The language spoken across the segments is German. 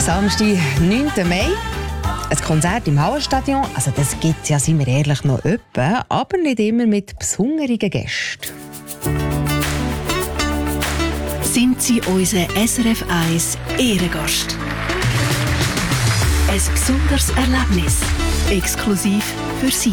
Samstag, 9. Mai. Ein Konzert im Hallenstadion, also das gibt es ja, seien wir ehrlich, noch öppe, aber nicht immer mit besonderen Gästen. Sind Sie unser SRF 1 Ehrengast? Ein besonderes Erlebnis, exklusiv für Sie.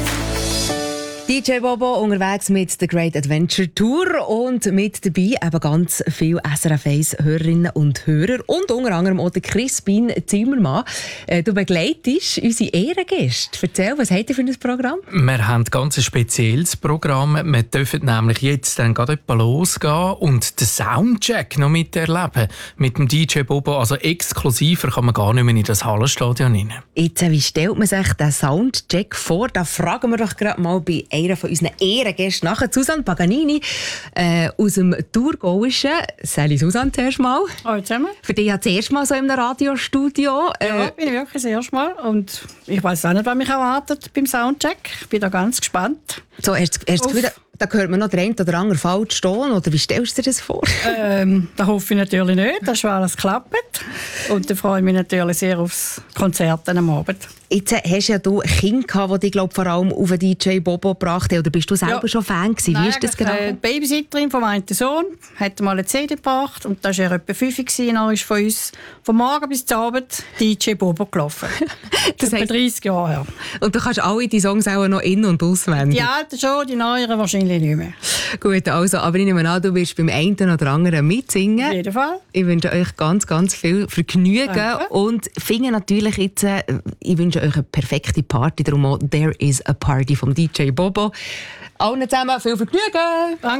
DJ Bobo unterwegs mit The Great Adventure Tour und mit dabei eben ganz viele SRF 1 Hörerinnen und Hörer und unter anderem auch der Crispin Zimmermann. Du begleitest unsere Ehrengäste. Erzähl, was habt ihr für ein Programm? Wir haben ein ganz spezielles Programm. Wir dürfen nämlich jetzt dann gerade losgehen und den Soundcheck noch miterleben. Mit dem DJ Bobo, also exklusiver kann man gar nicht mehr in das Hallenstadion rein. Jetzt, wie stellt man sich den Soundcheck vor? Da fragen wir doch gerade mal bei einer von unseren Ehrengästen nach. Susanne Paganini aus dem Thurgauischen. Sally Susanne zuerst mal. Hallo zusammen. Für dich ja das erste Mal so im Radiostudio. Ja, bin ich wirklich das erste Mal. Und ich weiss auch nicht, was mich erwartet beim Soundcheck. Ich bin da ganz gespannt. So, hast du das Gefühl, da hört man noch den einen oder anderen falsch stehen? Oder wie stellst du dir das vor? Da hoffe ich natürlich nicht, dass schon alles klappt. Und dann freue ich mich natürlich sehr aufs Konzert am Abend. Jetzt hast ja du Kinder gehabt, die dich, glaub, vor allem auf den DJ Bobo gebracht haben. Oder bist du selber schon Fan gewesen? Wie ist das genau? Die Babysitterin von meinem Sohn hat mal eine CD gebracht. Und da war er etwa 5 und dann ist von uns vom Morgen bis zum Abend DJ Bobo gelaufen. Das ist etwa 30 Jahre her. Und du kannst alle die Songs auch noch in- und auswendig? Die alten schon, die neueren wahrscheinlich nicht mehr. Gut, also, aber ich nehme an, du wirst beim einen oder anderen mitsingen. Auf jeden Fall. Ich wünsche euch ganz, ganz viel Vergnügen. Danke. Und finde natürlich jetzt, ich wünsche euch eine perfekte Party. Darum auch «There is a Party» vom DJ Bobo. Allen zusammen viel Vergnügen! Danke.